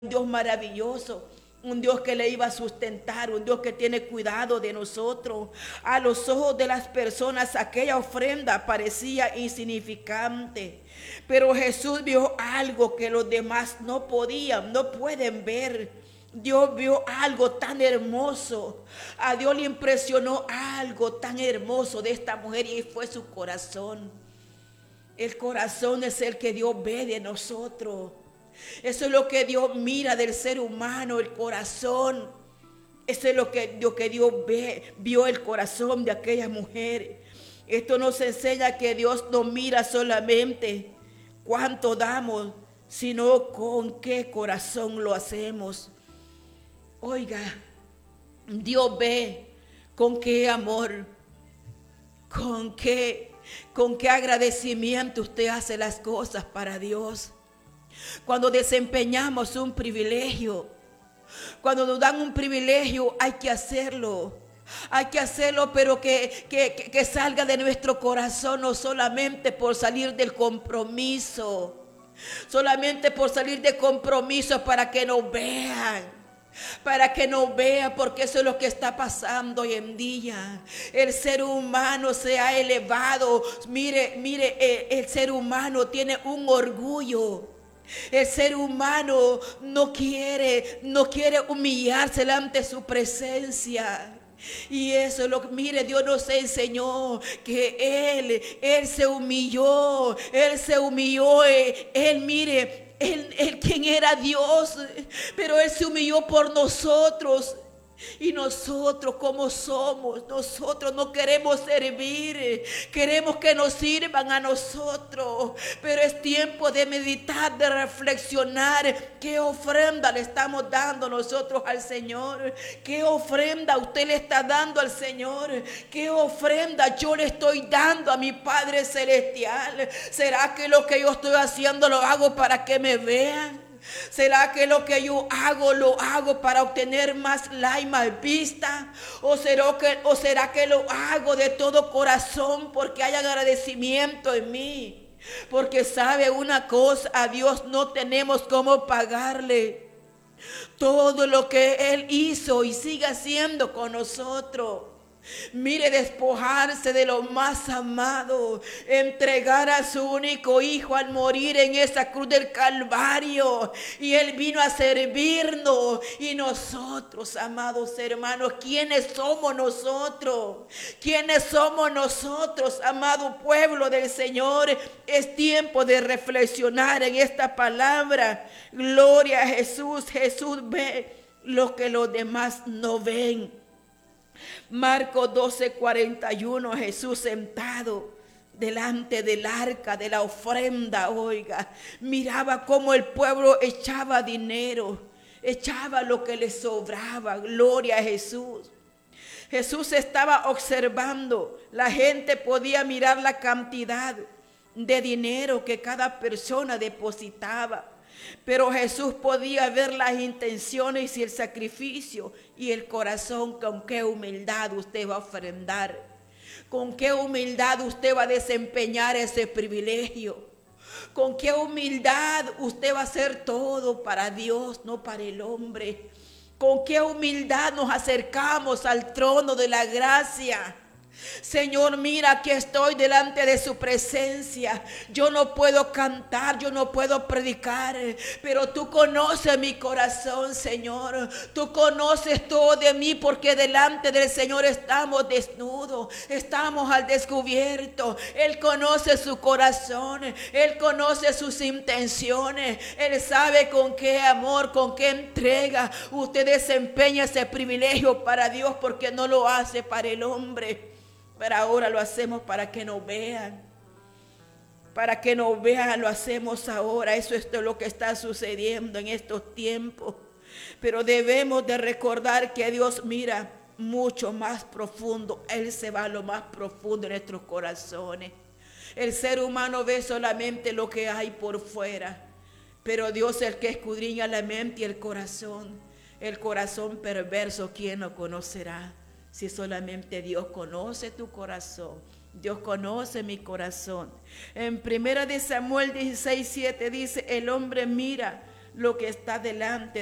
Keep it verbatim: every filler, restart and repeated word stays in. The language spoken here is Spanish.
un Dios maravilloso, un Dios que le iba a sustentar, un Dios que tiene cuidado de nosotros. A los ojos de las personas aquella ofrenda parecía insignificante, pero Jesús vio algo que los demás no podían, no pueden ver. Dios vio algo tan hermoso. A Dios le impresionó algo tan hermoso de esta mujer y fue su corazón. El corazón es el que Dios ve de nosotros. Eso es lo que Dios mira del ser humano, el corazón. Eso es lo que, lo que Dios ve, vio el corazón de aquella mujer. Esto nos enseña que Dios no mira solamente cuánto damos, sino con qué corazón lo hacemos. Oiga, Dios ve con qué amor, con qué, con qué agradecimiento usted hace las cosas para Dios. Cuando desempeñamos un privilegio, cuando nos dan un privilegio, hay que hacerlo. Hay que hacerlo, pero que, que, que salga de nuestro corazón, no solamente por salir del compromiso, solamente por salir de compromiso para que nos vean. Para que nos vea, porque eso es lo que está pasando hoy en día. El ser humano se ha elevado. Mire, mire, el, el ser humano tiene un orgullo. El ser humano no quiere, no quiere humillarse ante su presencia. Y eso es lo que, mire, Dios nos enseñó que Él, Él se humilló, Él se humilló, Él, él mire, Él, él quien era Dios, pero Él se humilló por nosotros. Y nosotros como somos, nosotros no queremos servir, queremos que nos sirvan a nosotros, pero es tiempo de meditar, de reflexionar qué ofrenda le estamos dando nosotros al Señor, qué ofrenda usted le está dando al Señor, qué ofrenda yo le estoy dando a mi Padre Celestial. ¿Será que lo que yo estoy haciendo lo hago para que me vean? ¿Será que lo que yo hago lo hago para obtener más like, más vista? ¿O será, que, ¿O será que lo hago de todo corazón porque hay agradecimiento en mí? Porque sabe una cosa, a Dios no tenemos cómo pagarle todo lo que Él hizo y sigue haciendo con nosotros. Mire, despojarse de lo más amado, entregar a su único hijo al morir en esa cruz del Calvario, y Él vino a servirnos. Y nosotros, amados hermanos, ¿quiénes somos nosotros? ¿Quiénes somos nosotros, amado pueblo del Señor? Es tiempo de reflexionar en esta palabra. Gloria a Jesús. Jesús ve lo que los demás no ven. Marcos doce, cuarenta y uno, Jesús sentado delante del arca de la ofrenda, oiga, miraba cómo el pueblo echaba dinero, echaba lo que le sobraba. Gloria a Jesús. Jesús estaba observando, la gente podía mirar la cantidad de dinero que cada persona depositaba. Pero Jesús podía ver las intenciones y el sacrificio y el corazón. Con qué humildad usted va a ofrendar, con qué humildad usted va a desempeñar ese privilegio, con qué humildad usted va a hacer todo para Dios, no para el hombre. Con qué humildad nos acercamos al trono de la gracia. Señor, mira, aquí estoy delante de su presencia. Yo no puedo cantar, yo no puedo predicar, pero tú conoces mi corazón, Señor. Tú conoces todo de mí, porque delante del Señor estamos desnudos, estamos al descubierto. Él conoce su corazón, Él conoce sus intenciones. Él sabe con qué amor, con qué entrega usted desempeña ese privilegio para Dios, porque no lo hace para el hombre. Pero ahora lo hacemos para que nos vean. Para que nos vean, lo hacemos ahora. Eso es lo que está sucediendo en estos tiempos. Pero debemos de recordar que Dios mira mucho más profundo. Él se va a lo más profundo de nuestros corazones. El ser humano ve solamente lo que hay por fuera. Pero Dios es el que escudriña la mente y el corazón. El corazón perverso, ¿quién lo conocerá? Si solamente Dios conoce tu corazón. Dios conoce mi corazón. En primera de Samuel dieciséis, siete dice: el hombre mira lo que está delante